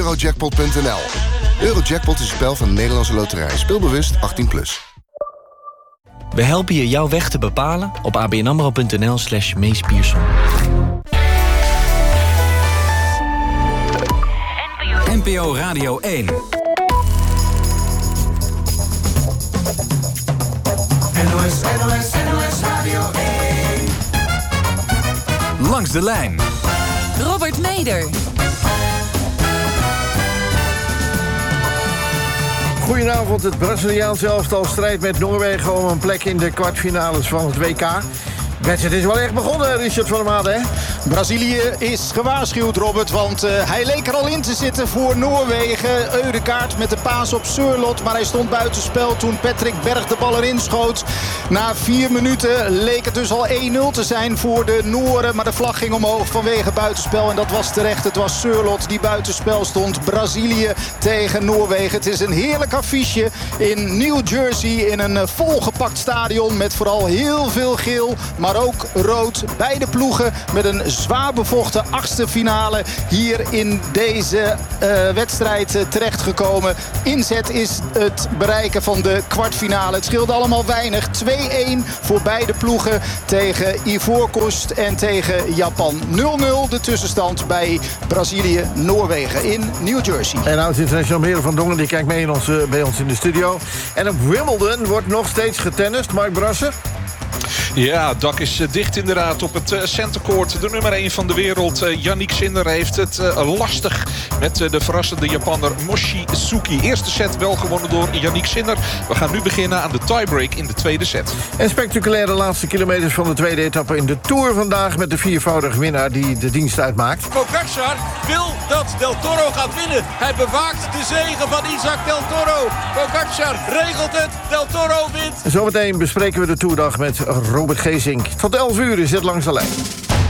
Eurojackpot.nl. Eurojackpot is een spel van de Nederlandse Loterij. Speelbewust 18+. We helpen je jouw weg te bepalen op abnamro.nl/Mees Pierson. NPO Radio 1. NOS Radio 1. Langs de lijn. Robert Meder. Goedenavond, het Braziliaanse elftal strijdt met Noorwegen om een plek in de kwartfinales van het WK. Het is wel echt begonnen, Richard van der Maat, hè? Brazilië is gewaarschuwd, Robert, want hij leek er al in te zitten voor Noorwegen. Ødegaard met de paas op Sørloth, maar hij stond buitenspel toen Patrick Berg de bal erin schoot. Na 4 minuten leek het dus al 1-0 te zijn voor de Nooren, maar de vlag ging omhoog vanwege buitenspel en dat was terecht. Het was Sørloth die buitenspel stond. Brazilië tegen Noorwegen. Het is een heerlijk affiche in New Jersey in een volgepakt stadion met vooral heel veel geel, maar ook rood. Beide ploegen met een zwaar bevochten 8e finale hier in deze wedstrijd terechtgekomen. Inzet is het bereiken van de kwartfinale. Het scheelde allemaal weinig. 2-1 voor beide ploegen tegen Ivoorkust en tegen Japan. 0-0 de tussenstand bij Brazilië-Noorwegen in New Jersey. En oud-international Merel van Dongen die kijkt mee bij ons in de studio. En op Wimbledon wordt nog steeds getennist. Mark Brasser. Ja, het dak is dicht inderdaad op het centercourt. De nummer 1 van de wereld, Jannik Sinner, heeft het lastig met de verrassende Japanner Mochizuki. Eerste set wel gewonnen door Jannik Sinner. We gaan nu beginnen aan de tiebreak in de tweede set. En spectaculaire laatste kilometers van de tweede etappe in de Tour vandaag met de 4voudige winnaar die de dienst uitmaakt. Pogačar wil dat Del Toro gaat winnen. Hij bewaakt de zege van Isaac Del Toro. Pogačar regelt het, Del Toro wint. Zometeen bespreken we de Tourdag met Robert Geesink. Tot 11 uur is het Langs de Lijn.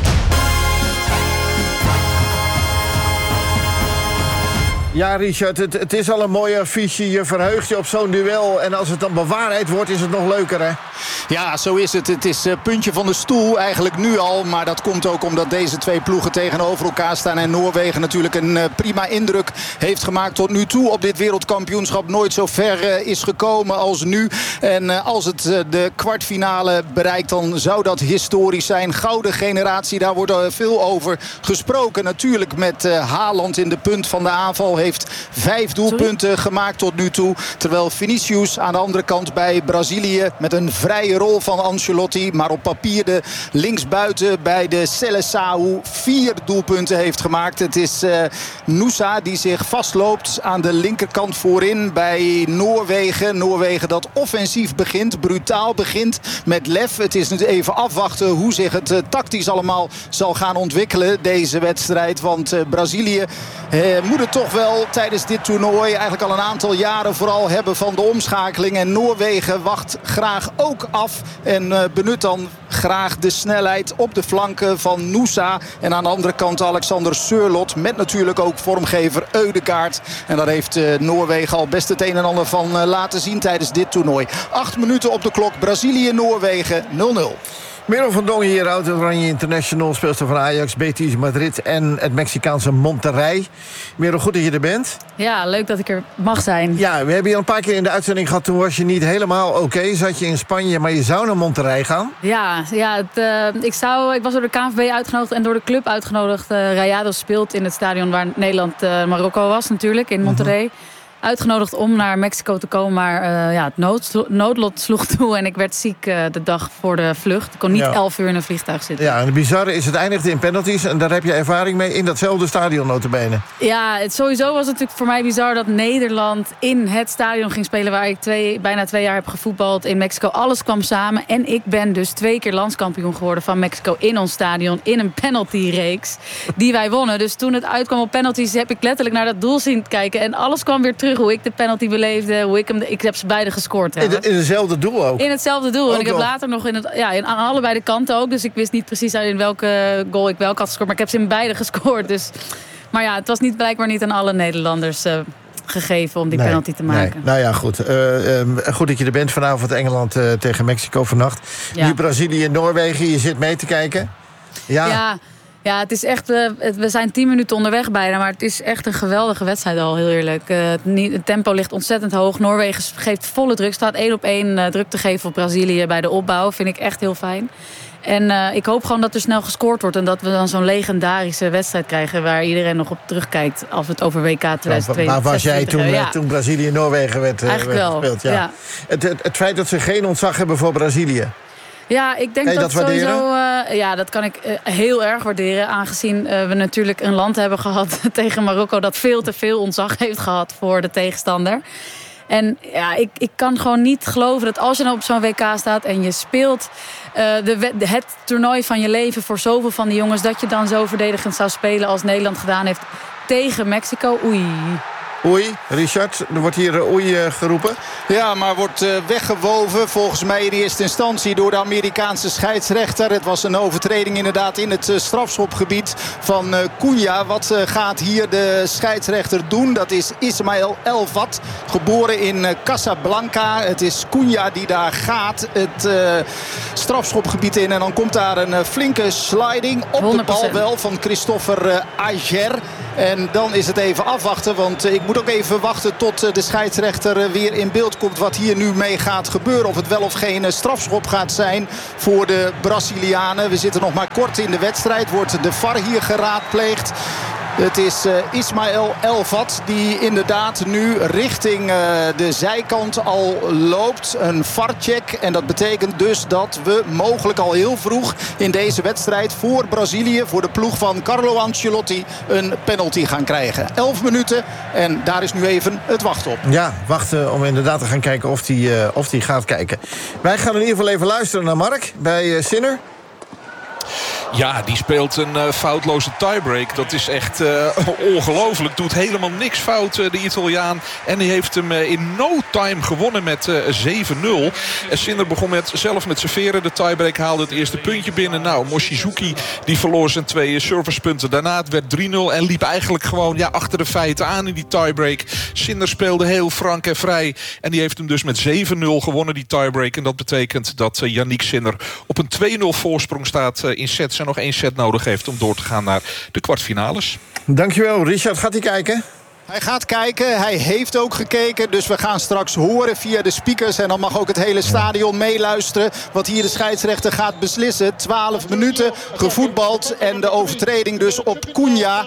Ja, Richard, het is al een mooi affiche. Je verheugt je op zo'n duel. En als het dan bewaarheid wordt, is het nog leuker, hè? Ja, zo is het. Het is puntje van de stoel eigenlijk nu al. Maar dat komt ook omdat deze twee ploegen tegenover elkaar staan. En Noorwegen natuurlijk een prima indruk heeft gemaakt tot nu toe op dit wereldkampioenschap. Nooit zo ver is gekomen als nu. En als het de kwartfinale bereikt, dan zou dat historisch zijn. Gouden generatie, daar wordt veel over gesproken. Natuurlijk met Haaland in de punt van de aanval. Heeft 5 doelpunten gemaakt tot nu toe. Terwijl Vinicius aan de andere kant bij Brazilië met een vrije rol van Ancelotti, maar op papier de linksbuiten bij de Seleção 4 doelpunten heeft gemaakt. Het is Nusa die zich vastloopt aan de linkerkant voorin bij Noorwegen. Noorwegen dat offensief begint, brutaal begint met lef. Het is nu even afwachten hoe zich het tactisch allemaal zal gaan ontwikkelen, deze wedstrijd. Want Brazilië moet het toch wel tijdens dit toernooi eigenlijk al een aantal jaren vooral hebben van de omschakeling. En Noorwegen wacht graag ook af en benut dan graag de snelheid op de flanken van Nusa. En aan de andere kant Alexander Sørloth met natuurlijk ook vormgever Ødegaard. En daar heeft Noorwegen al best het een en ander van laten zien tijdens dit toernooi. 8 minuten op de klok. Brazilië-Noorwegen 0-0. Merel van Dongen hier, oud-Oranje International, speelster van Ajax, Betis Madrid en het Mexicaanse Monterrey. Merel, goed dat je er bent. Ja, leuk dat ik er mag zijn. Ja, we hebben je al een paar keer in de uitzending gehad. Toen was je niet helemaal oké. Zat je in Spanje, maar je zou naar Monterrey gaan. Ja, ik was door de KNVB uitgenodigd en door de club uitgenodigd. Rayados speelt in het stadion waar Nederland-Marokko was natuurlijk, in Monterrey. Uitgenodigd om naar Mexico te komen, maar het noodlot sloeg toe en ik werd ziek de dag voor de vlucht. Ik kon niet 11 uur in een vliegtuig zitten. Ja, en het bizarre is, het eindigde in penalties en daar heb je ervaring mee in datzelfde stadion nota bene. Ja, sowieso was het natuurlijk voor mij bizar dat Nederland in het stadion ging spelen waar ik bijna 2 jaar heb gevoetbald in Mexico. Alles kwam samen en ik ben dus 2 keer landskampioen geworden van Mexico in ons stadion in een penaltyreeks die wij wonnen. Dus toen het uitkwam op penalties heb ik letterlijk naar dat doel zien kijken en alles kwam weer terug. Hoe ik de penalty beleefde, ik heb ze beide gescoord. In hetzelfde doel ook? In hetzelfde doel. Ook en ik heb later nog aan allebei de kanten ook. Dus ik wist niet precies in welke goal ik welke had gescoord. Maar ik heb ze in beide gescoord. Dus, maar ja, het was blijkbaar niet aan alle Nederlanders gegeven om die penalty te maken. Nee. Nou ja, goed. Goed dat je er bent vanavond. Engeland tegen Mexico vannacht. Ja. Nu Brazilië en Noorwegen. Je zit mee te kijken. Ja, Ja, het is echt. We zijn 10 minuten onderweg bijna, maar het is echt een geweldige wedstrijd al, heel eerlijk. Het tempo ligt ontzettend hoog. Noorwegen geeft volle druk, staat 1-op-1 druk te geven op Brazilië bij de opbouw. Vind ik echt heel fijn. En ik hoop gewoon dat er snel gescoord wordt en dat we dan zo'n legendarische wedstrijd krijgen waar iedereen nog op terugkijkt als we het over WK 2022 Waar was jij toen Brazilië-Noorwegen werd gespeeld? Ja. Het feit dat ze geen ontzag hebben voor Brazilië. Ja, ik denk dat sowieso. Dat kan ik heel erg waarderen. Aangezien we natuurlijk een land hebben gehad tegen Marokko dat veel te veel ontzag heeft gehad voor de tegenstander. En ja, ik kan gewoon niet geloven dat als je nou op zo'n WK staat en je speelt het toernooi van je leven voor zoveel van die jongens, dat je dan zo verdedigend zou spelen als Nederland gedaan heeft tegen Mexico. Oei, Richard, er wordt hier oei geroepen. Ja, maar wordt weggewoven volgens mij in eerste instantie door de Amerikaanse scheidsrechter. Het was een overtreding inderdaad in het strafschopgebied van Cunha. Wat gaat hier de scheidsrechter doen? Dat is Ismael Elvat, geboren in Casablanca. Het is Cunha die daar gaat, het strafschopgebied in. En dan komt daar een flinke sliding op 100%. De bal wel van Christopher Ager. En dan is het even afwachten, want ik moet ook even wachten tot de scheidsrechter weer in beeld komt wat hier nu mee gaat gebeuren. Of het wel of geen strafschop gaat zijn voor de Brazilianen. We zitten nog maar kort in de wedstrijd. Wordt de VAR hier geraadpleegd. Het is Ismael Elvat die inderdaad nu richting de zijkant al loopt. Een VAR-check. En dat betekent dus dat we mogelijk al heel vroeg in deze wedstrijd voor Brazilië, voor de ploeg van Carlo Ancelotti, een penalty gaan krijgen. 11 minuten en daar is nu even het wachten op. Ja, wachten om inderdaad te gaan kijken of die gaat kijken. Wij gaan in ieder geval even luisteren naar Mark bij Sinner. Ja, die speelt een foutloze tiebreak. Dat is echt ongelooflijk. Doet helemaal niks fout, de Italiaan. En die heeft hem in no time gewonnen met 7-0. Sinner begon zelf met serveren. De tiebreak haalde het eerste puntje binnen. Nou, Mochizuki die verloor zijn 2 servicepunten. Daarna het werd 3-0 en liep eigenlijk gewoon achter de feiten aan in die tiebreak. Sinner speelde heel frank en vrij. En die heeft hem dus met 7-0 gewonnen, die tiebreak. En dat betekent dat Yannick Sinner op een 2-0 voorsprong staat in sets. En nog 1 set nodig heeft om door te gaan naar de kwartfinales. Dankjewel, Richard. Gaat hij kijken? Hij gaat kijken, hij heeft ook gekeken. Dus we gaan straks horen via de speakers. En dan mag ook het hele stadion meeluisteren wat hier de scheidsrechter gaat beslissen. 12 minuten gevoetbald en de overtreding dus op Cunha.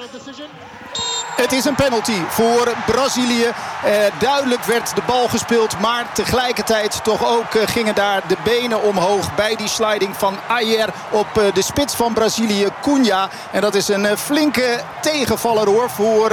Het is een penalty voor Brazilië. Duidelijk werd de bal gespeeld. Maar tegelijkertijd toch ook gingen daar de benen omhoog bij die sliding van Ayer op de spits van Brazilië, Cunha. En dat is een flinke tegenvaller hoor voor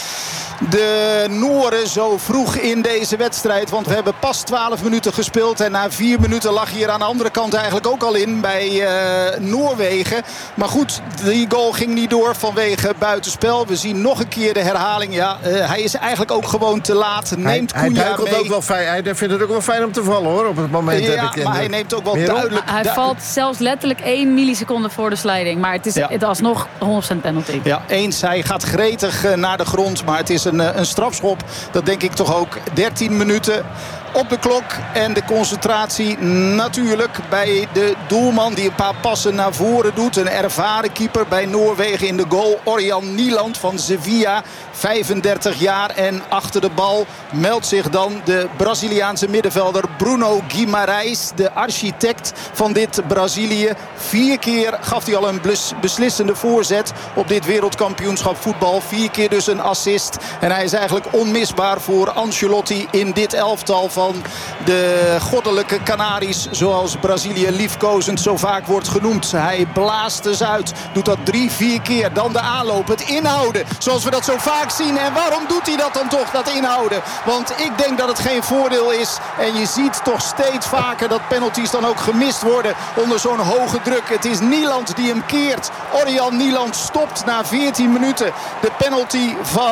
de Nooren zo vroeg in deze wedstrijd. Want we hebben pas 12 minuten gespeeld. En na 4 minuten lag hier aan de andere kant eigenlijk ook al in bij Noorwegen. Maar goed, die goal ging niet door vanwege buitenspel. We zien nog een keer de herhaling. Ja, hij is eigenlijk ook gewoon te laat. Neemt Cunha mee. Ook wel fijn. Hij vindt het ook wel fijn om te vallen hoor. Op het moment maar hij neemt ook wel duidelijk. Hij valt zelfs letterlijk 1 milliseconde voor de sliding. Maar het is alsnog 100% penalty. Ja, eens. Hij gaat gretig naar de grond. Maar het is een strafschop. Dat denk ik toch ook 13 minuten op de klok. En de concentratie natuurlijk bij de doelman die een paar passen naar voren doet. Een ervaren keeper bij Noorwegen in de goal. Orjan Nieland van Sevilla. 35 jaar en achter de bal meldt zich dan de Braziliaanse middenvelder Bruno Guimarães. De architect van dit Brazilië. 4 keer gaf hij al een beslissende voorzet op dit wereldkampioenschap voetbal. 4 keer dus een assist. En hij is eigenlijk onmisbaar voor Ancelotti in dit elftal van de goddelijke Canaries. Zoals Brazilië liefkozend zo vaak wordt genoemd. Hij blaast dus uit. Doet dat 3-4 keer. Dan de aanloop. Het inhouden. Zoals we dat zo vaak zien. En waarom doet hij dat dan toch, dat inhouden? Want ik denk dat het geen voordeel is. En je ziet toch steeds vaker dat penalties dan ook gemist worden onder zo'n hoge druk. Het is Nieland die hem keert. Orjan Nieland stopt na 14 minuten de penalty van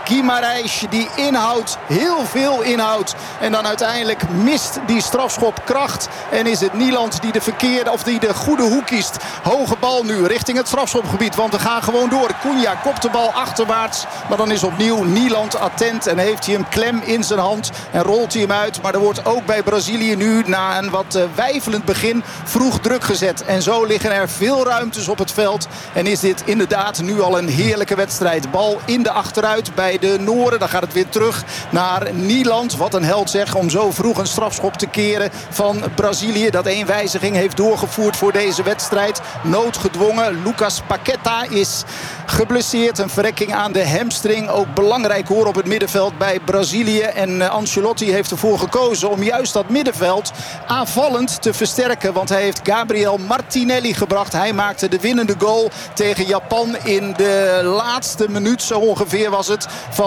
Guimarães die inhoudt, heel veel inhoudt. En dan uiteindelijk mist die strafschop kracht. En is het Nieland die de goede hoek kiest. Hoge bal nu richting het strafschopgebied. Want we gaan gewoon door. Cunha kopt de bal achterwaarts. Maar dan is opnieuw Nieland attent. En heeft hij hem klem in zijn hand. En rolt hij hem uit. Maar er wordt ook bij Brazilië nu na een wat weifelend begin vroeg druk gezet. En zo liggen er veel ruimtes op het veld. En is dit inderdaad nu al een heerlijke wedstrijd. Bal in de achteruit bij de Nooren. Dan gaat het weer terug naar Nieland. Wat een held zeg om zo vroeg een strafschop te keren van Brazilië. Dat 1 wijziging heeft doorgevoerd voor deze wedstrijd. Noodgedwongen. Lucas Paqueta is geblesseerd. Een verrekking aan de hamstring. Ook belangrijk hoor op het middenveld bij Brazilië. En Ancelotti heeft ervoor gekozen om juist dat middenveld aanvallend te versterken. Want hij heeft Gabriel Martinelli gebracht. Hij maakte de winnende goal tegen Japan in de laatste minuut. Zo ongeveer was het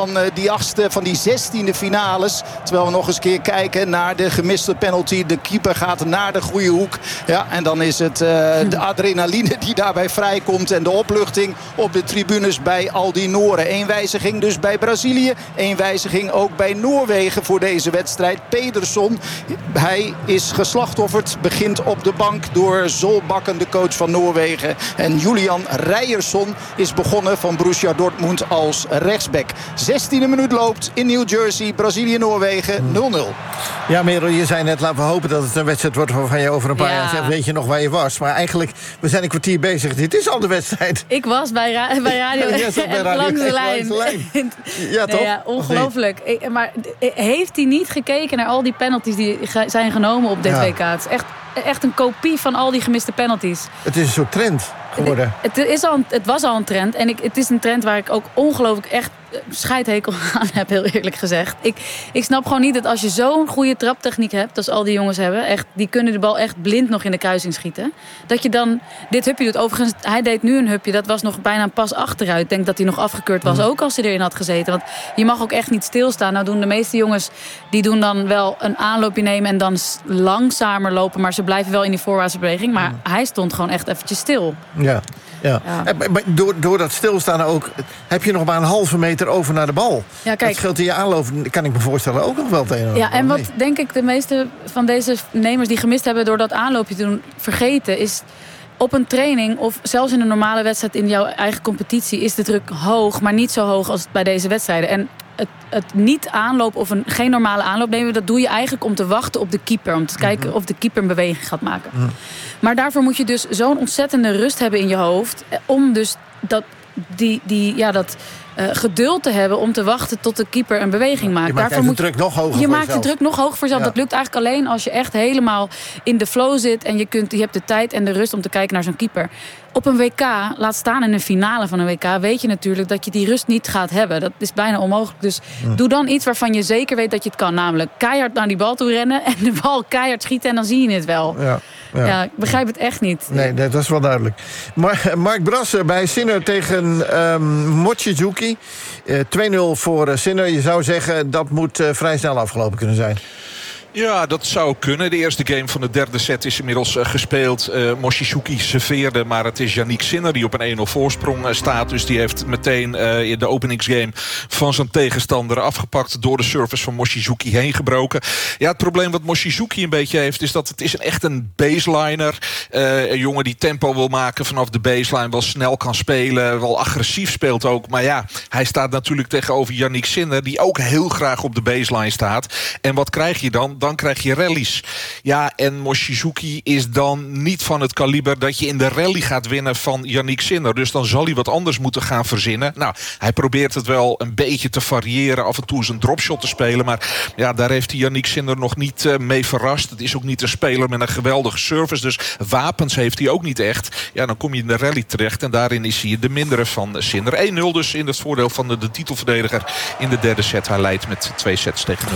van die 16e finales. Terwijl we nog eens keer kijken naar de gemiste penalty. De keeper gaat naar de goede hoek. Ja, en dan is het de adrenaline die daarbij vrijkomt. En de opluchting op de tribunes bij al die Nooren. 1 wijziging dus bij Brazilië. 1 wijziging ook bij Noorwegen voor deze wedstrijd. Pedersen, hij is geslachtofferd. Begint op de bank door Solbakken, de coach van Noorwegen. En Julian Ryerson is begonnen van Borussia Dortmund als rechtsback. 16e minuut loopt in New Jersey. Brazilië-Noorwegen 0-0. Ja, Merel, je zei net, laten we hopen dat het een wedstrijd wordt waarvan je over een paar jaar zegt, weet je nog waar je was. Maar eigenlijk, we zijn een kwartier bezig. Dit is al de wedstrijd. Ik was bij Radio langs de lijn. Ja, toch? Ja, ongelooflijk. Maar heeft hij niet gekeken naar al die penalties die zijn genomen op dit WK? Het is echt een kopie van al die gemiste penalties. Het is een soort trend geworden. Het was al een trend. En het is een trend waar ik ook ongelooflijk echt scheidhekel aan heb, heel eerlijk gezegd. Ik snap gewoon niet dat als je zo'n goede traptechniek hebt, als al die jongens hebben, echt, die kunnen de bal echt blind nog in de kruising schieten, dat je dan dit hupje doet. Overigens, hij deed nu een hupje, dat was nog bijna een pas achteruit. Ik denk dat hij nog afgekeurd was, ook als hij erin had gezeten. Want je mag ook echt niet stilstaan. Nou doen de meeste jongens, die doen dan wel een aanloopje nemen en dan langzamer lopen, maar ze blijven wel in die voorwaartse beweging. Maar hij stond gewoon echt eventjes stil. Ja. Maar door dat stilstaan ook, heb je nog maar een halve meter over naar de bal. Ja, kijk, dat scheelt in je aanloop, kan ik me voorstellen, ook nog wel tegen. Ja, en wat denk ik de meeste van deze nemers die gemist hebben door dat aanloopje te doen vergeten, is op een training of zelfs in een normale wedstrijd in jouw eigen competitie is de druk hoog, maar niet zo hoog als bij deze wedstrijden. En het niet aanlopen of geen normale aanloop nemen, dat doe je eigenlijk om te wachten op de keeper. Om te kijken of de keeper een beweging gaat maken. Maar daarvoor moet je dus zo'n ontzettende rust hebben in je hoofd om dus dat geduld te hebben om te wachten tot de keeper een beweging maakt. Je maakt de druk nog hoger voor jezelf. Je maakt de druk nog hoger voor jezelf. Ja. Dat lukt eigenlijk alleen als je echt helemaal in de flow zit en je hebt de tijd en de rust om te kijken naar zo'n keeper. Op een WK, laat staan in een finale van een WK, weet je natuurlijk dat je die rust niet gaat hebben. Dat is bijna onmogelijk. Dus doe dan iets waarvan je zeker weet dat je het kan. Namelijk keihard naar die bal toe rennen en de bal keihard schieten en dan zie je het wel. Ja, ik begrijp het echt niet. Nee, dat is wel duidelijk. Mark Brasser bij Sinner tegen Mochizuki. 2-0 voor Sinner. Je zou zeggen, dat moet vrij snel afgelopen kunnen zijn. Ja, dat zou kunnen. De eerste game van de derde set is inmiddels gespeeld. Mochizuki serveerde, maar het is Yannick Sinner die op een 1-0 voorsprong staat. Dus die heeft meteen in de openingsgame van zijn tegenstander afgepakt, door de service van Mochizuki heen gebroken. Ja, het probleem wat Mochizuki een beetje heeft is dat het is echt een baseliner. Een jongen die tempo wil maken vanaf de baseline, wel snel kan spelen, wel agressief speelt ook. Maar ja, hij staat natuurlijk tegenover Yannick Sinner, die ook heel graag op de baseline staat. En wat krijg je dan? Dan krijg je rallies. Ja, en Mochizuki is dan niet van het kaliber dat je in de rally gaat winnen van Yannick Sinner. Dus dan zal hij wat anders moeten gaan verzinnen. Nou, hij probeert het wel een beetje te variëren, af en toe zijn dropshot te spelen. Maar ja, daar heeft hij Yannick Sinner nog niet mee verrast. Het is ook niet een speler met een geweldige service. Dus wapens heeft hij ook niet echt. Ja, dan kom je in de rally terecht en daarin is hij de mindere van Sinner. 1-0 dus in het voordeel van de titelverdediger in de derde set. Hij leidt met 2 sets tegen 0.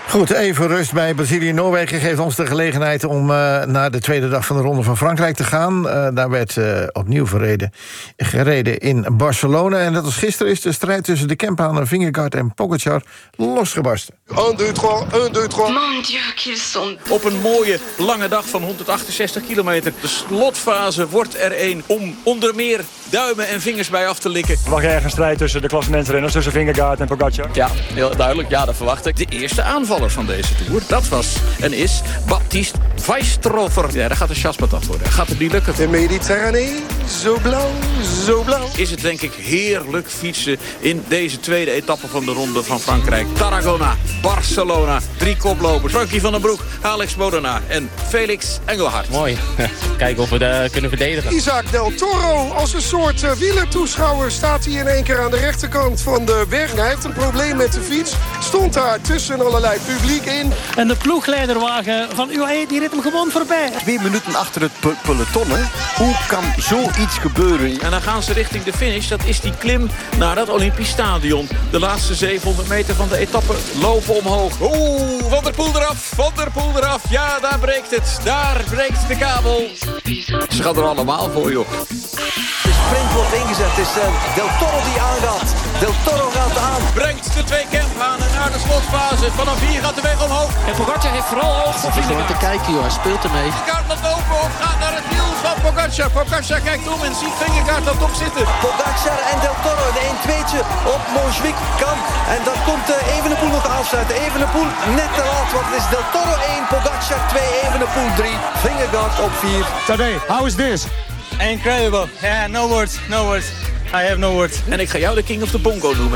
Goed, even rust bij Brazilië-Noorwegen geeft ons de gelegenheid om naar de tweede dag van de Ronde van Frankrijk te gaan. Daar werd opnieuw gereden in Barcelona. En net als gisteren is de strijd tussen de Kemphanen, Vingegaard en Pogačar losgebarsten. 1, 2, 3, 1, 2, 3. Mon Dieu, qu'ils sont... Op een mooie lange dag van 168 kilometer. De slotfase wordt er een om onder meer duimen en vingers bij af te likken. Mag er ergens strijd tussen de klassementsrenners, tussen Vingegaard en Pogačar? Ja, heel duidelijk. Ja, dat verwacht ik. De eerste aanvaller van deze Tour, dat was en is Baptiste Weistrofer. Ja, dat gaat een chaspatat worden. Gaat het niet lukken? De Mediterranee, zo blauw, zo blauw. Is het denk ik heerlijk fietsen in deze tweede etappe van de Ronde van Frankrijk. Tarragona, Barcelona, 3 koplopers. Frankie van den Broek, Alex Modena en Felix Engelhard. Mooi. Kijken of we dat kunnen verdedigen. Isaac Del Toro, als een soort wielertoeschouwer staat hij in één keer aan de rechterkant van de weg. Hij heeft een probleem met de fiets. Stond daar tussen allerlei publiek in. En de ploegleiderwagen van UAE die rit hem gewoon voorbij. 2 minuten achter het peloton, hè? Hoe kan zoiets gebeuren? En dan gaan ze richting de finish. Dat is die klim naar het Olympisch Stadion. De laatste 700 meter van de etappe lopen omhoog. Oeh, Van der Poel eraf. Van der Poel eraf. Ja, daar breekt het. Daar breekt de kabel. Ze gaan er allemaal voor, joh. De sprint wordt ingezet. Het is Del Toro die aangaat. Del Toro gaat aan. Brengt de 2 Kemphanen naar de slotfase. Vanaf hier gaat de weg omhoog. En Pogačar heeft vooral oog voor Vingegaard. Te kijken, joh. Hij speelt ermee. Vingegaard loopt open of gaat naar het wiel van Pogačar. Pogačar kijkt om en ziet Vingegaard dat op zitten. Pogačar en Del Toro. De 1-2'tje op Montjuïc kan. En dan komt Evenepoel nog aansluiten. Evenepoel net te laat, want het is Del Toro 1, Pogačar 2, Evenepoel 3. Vingegaard op 4. Tadej, how is this? Incredible. Yeah, no words, no words. I have no words. En ik ga jou de king of the bongo noemen.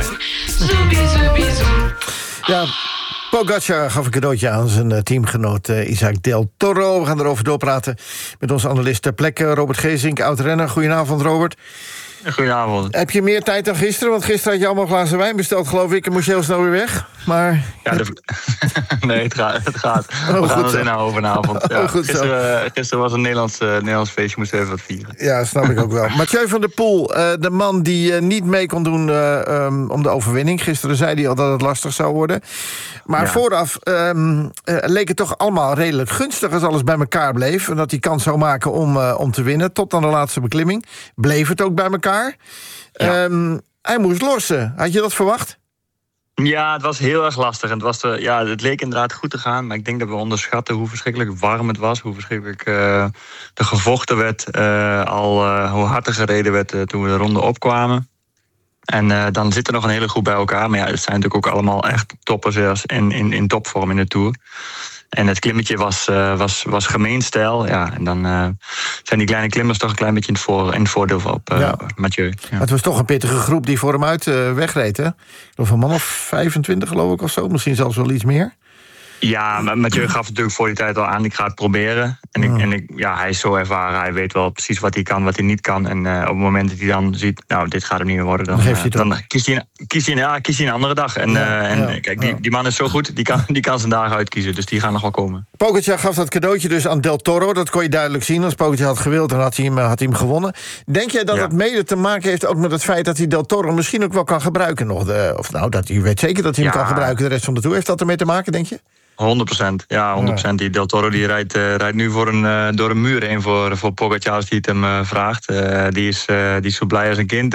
Ja, Pogačar gaf een cadeautje aan zijn teamgenoot Isaac Del Toro. We gaan erover doorpraten met onze analist ter plekke Robert Geesink, oud-renner. Goedenavond, Robert. Goedenavond. Heb je meer tijd dan gisteren? Want gisteren had je allemaal glazen wijn besteld, geloof ik. En moest je heel snel weer weg. Maar... Ja, nee, het gaat. We gaan er nou over vanavond. Ja, gisteren was een Nederlands feestje, moest even wat vieren. Ja, snap ik ook wel. Mathieu van der Poel, de man die niet mee kon doen om de overwinning. Gisteren zei hij al dat het lastig zou worden. Maar vooraf leek het toch allemaal redelijk gunstig als alles bij elkaar bleef. En dat hij kans zou maken om te winnen. Tot aan de laatste beklimming. Bleef het ook bij elkaar. Ja. Hij moest lossen. Had je dat verwacht? Ja, het was heel erg lastig. En het leek inderdaad goed te gaan. Maar ik denk dat we onderschatten hoe verschrikkelijk warm het was. Hoe verschrikkelijk er gevochten werd. Hoe hard er gereden werd toen we de ronde opkwamen. En dan zit er nog een hele groep bij elkaar. Maar ja, het zijn natuurlijk ook allemaal echt toppers in topvorm in de Tour. En het klimmetje was gemeen stijl. Ja, en dan zijn die kleine klimmers toch een klein beetje in het voordeel op Mathieu. Ja. Het was toch een pittige groep die voor hem uit wegreed, hè? Of een man of 25, geloof ik, of zo. Misschien zelfs wel iets meer. Ja, maar Mathieu gaf natuurlijk voor die tijd al aan, ik ga het proberen. Hij is zo ervaren, hij weet wel precies wat hij kan, wat hij niet kan. En op het moment dat hij dan ziet, nou, dit gaat hem niet meer worden, dan kiest hij een andere dag. Kijk, die man is zo goed, die kan zijn dagen uitkiezen, dus die gaan nog wel komen. Pogačar gaf dat cadeautje dus aan Del Toro, dat kon je duidelijk zien. Als Pogačar had gewild, dan had hij hem gewonnen. Denk jij dat het mede te maken heeft ook met het feit dat hij Del Toro misschien ook wel kan gebruiken nog? Je weet zeker dat hij hem kan gebruiken de rest van de Tour. Heeft dat ermee te maken, denk je? 100%. Ja, 100%. Die Del Toro die rijdt nu door een muur heen voor Pogačar als hij het hem vraagt. Die is zo blij als een kind.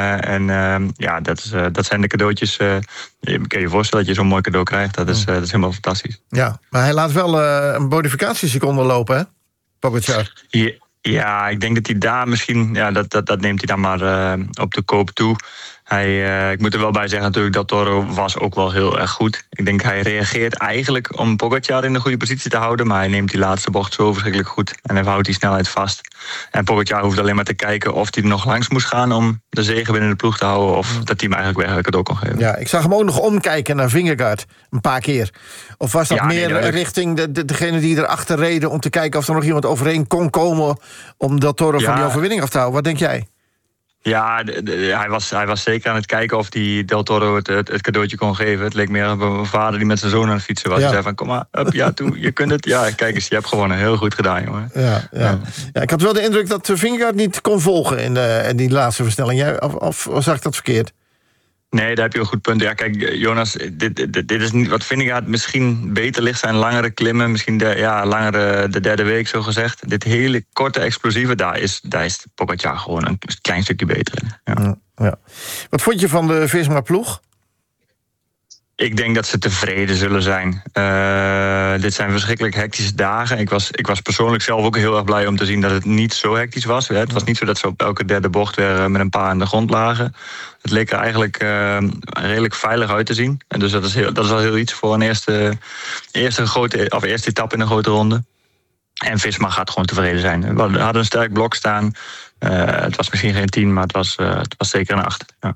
Dat zijn de cadeautjes. Je kan je voorstellen dat je zo'n mooi cadeau krijgt. Dat is helemaal fantastisch. Ja, maar hij laat wel een bonificatieseconde lopen, hè? Pogačar. Ja, ik denk dat hij daar misschien... Ja, dat neemt hij dan maar op de koop toe. Ik moet er wel bij zeggen natuurlijk, Del Toro was ook wel heel erg goed. Ik denk hij reageert eigenlijk om Pogačar in de goede positie te houden. Maar hij neemt die laatste bocht zo verschrikkelijk goed. En hij houdt die snelheid vast. En Pogačar hoeft alleen maar te kijken of hij er nog langs moest gaan om de zege binnen de ploeg te houden. Of dat hij hem eigenlijk cadeau kon geven. Ja, ik zag hem ook nog omkijken naar Vingegaard. Een paar keer. Of was dat richting degene die erachter reden om te kijken of er nog iemand overheen kon komen om Del Toro van die overwinning af te houden? Wat denk jij? Ja, hij was zeker aan het kijken of die Del Toro het cadeautje kon geven. Het leek meer op een vader die met zijn zoon aan het fietsen was. Hij zei van, kom maar, je kunt het. Ja, kijk eens, je hebt gewonnen. Heel goed gedaan, jongen. Ja, ik had wel de indruk dat Vingegaard niet kon volgen in die laatste versnelling. Of zag ik dat verkeerd? Nee, daar heb je een goed punt. Ja, kijk, Jonas, dit is niet wat Vingegaard misschien beter ligt, zijn langere klimmen. Misschien langere de derde week, zo gezegd. Dit hele korte, explosieve, daar is Pogačar gewoon een klein stukje beter in. Ja. Wat vond je van de Visma-ploeg? Ik denk dat ze tevreden zullen zijn. Dit zijn verschrikkelijk hectische dagen. Ik was persoonlijk zelf ook heel erg blij om te zien dat het niet zo hectisch was. Het was niet zo dat ze op elke derde bocht weer met een paar aan de grond lagen. Het leek er eigenlijk redelijk veilig uit te zien. En dus dat is al heel iets voor een eerste etappe in een grote ronde. En Visma gaat gewoon tevreden zijn. We hadden een sterk blok staan. Het was misschien geen 10, maar het was zeker een 8. Ja.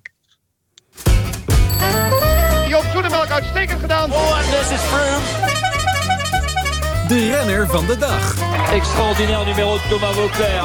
Joop Zoetemelk uitstekend gedaan. Oh, en this is Froome. De renner van de dag. Extraordinair numero Thomas Vauclair.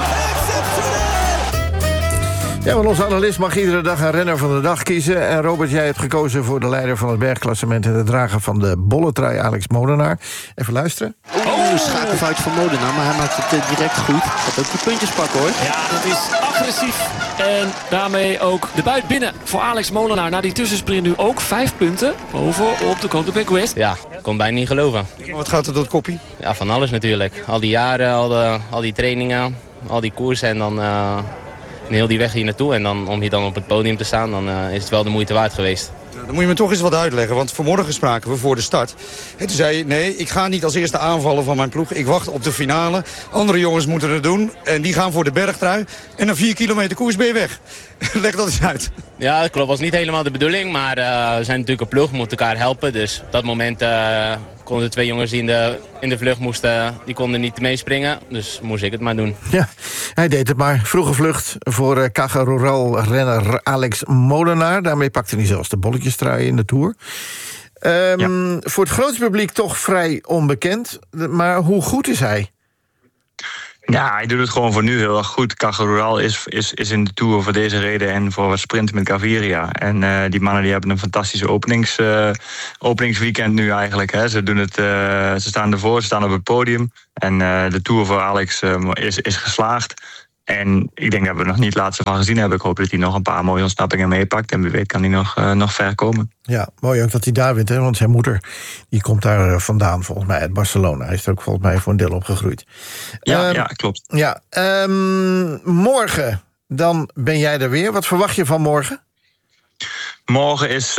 Ja, want onze analist mag iedere dag een renner van de dag kiezen. En Robert, jij hebt gekozen voor de leider van het bergklassement en de drager van de bolletrui, Alex Molenaar. Even luisteren. Schakelfout van Molenaar, maar hij maakt het direct goed. Gaat ook die puntjes pakken, hoor. Ja, dat is agressief. En daarmee ook de buit binnen voor Alex Molenaar. Na die tussensprint nu ook 5 punten boven op de Côte d'Ivoire West. Ja, ik kon bijna niet geloven. Wat gaat er door het koppie? Ja, van alles natuurlijk. Al die jaren, al die trainingen, al die koersen en dan... En heel die weg hier naartoe en dan, om hier dan op het podium te staan, dan is het wel de moeite waard geweest. Dan moet je me toch eens wat uitleggen, want vanmorgen spraken we voor de start. En toen zei je, nee, ik ga niet als eerste aanvallen van mijn ploeg. Ik wacht op de finale. Andere jongens moeten het doen en die gaan voor de bergtrui. En na 4 kilometer koers ben je weg. Leg dat eens uit. Ja, dat klopt. Was niet helemaal de bedoeling, maar we zijn natuurlijk een ploeg, we moeten elkaar helpen. Dus op dat moment konden de 2 jongens die in de vlucht moesten, die konden niet meespringen. Dus moest ik het maar doen. Ja, hij deed het maar. Vroege vlucht voor Caja Rural-renner Alex Molenaar. Daarmee pakte hij zelfs de bolletjestrui in de Tour. Voor het grootste publiek toch vrij onbekend. Maar hoe goed is hij? Ja, hij doet het gewoon voor nu heel erg goed. Caja Rural is in de Tour voor deze reden en voor wat sprint met Gaviria. En die mannen die hebben een fantastische openingsweekend nu eigenlijk. Hè. Ze staan ervoor, ze staan op het podium. En de Tour voor Alex is geslaagd. En ik denk dat we nog niet het laatste van gezien hebben. Ik hoop dat hij nog een paar mooie ontsnappingen meepakt. En wie weet kan hij nog ver komen. Ja, mooi ook dat hij daar wint. Hè? Want zijn moeder die komt daar vandaan, volgens mij, uit Barcelona. Hij is er ook volgens mij voor een deel opgegroeid. Ja, klopt. Ja, morgen, dan ben jij er weer. Wat verwacht je van morgen? Morgen is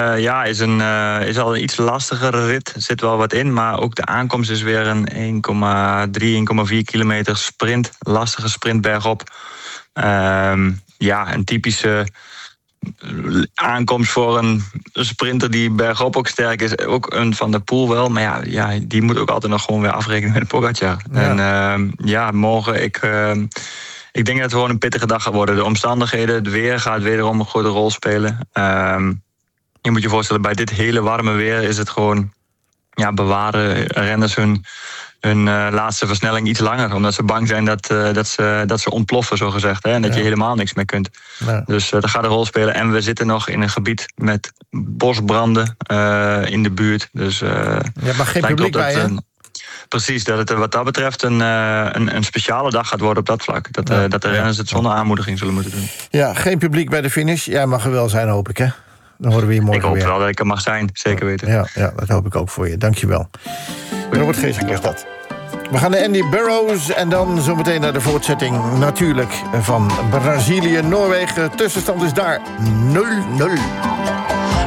al een iets lastigere rit. Er zit wel wat in, maar ook de aankomst is weer een 1,4 kilometer sprint. Lastige sprint bergop. Een typische aankomst voor een sprinter die bergop ook sterk is. Ook een Van der Poel wel, maar die moet ook altijd nog gewoon weer afrekenen met Pogačar. Ja. En morgen, ik denk dat het gewoon een pittige dag gaat worden. De omstandigheden, het weer gaat wederom een grote rol spelen. Je moet je voorstellen, bij dit hele warme weer is het gewoon... bewaren renners hun laatste versnelling iets langer. Omdat ze bang zijn dat ze ontploffen, zo gezegd. Hè, en dat je helemaal niks meer kunt. Ja. Dus dat gaat een rol spelen. En we zitten nog in een gebied met bosbranden in de buurt. Dus maar geen publiek bij, hè? Precies, dat het wat dat betreft een speciale dag gaat worden op dat vlak. Dat de renners het zonder aanmoediging zullen moeten doen. Ja, geen publiek bij de finish. Jij mag er wel zijn, hoop ik, hè? Dan horen we je morgen weer. Ik hoop wel dat ik er mag zijn, zeker weten. Ja, dat hoop ik ook voor je. Dank je wel. Robert Geesink was dat. We gaan naar Andy Burrows en dan zometeen naar de voortzetting natuurlijk van Brazilië-Noorwegen. Tussenstand is daar 0-0.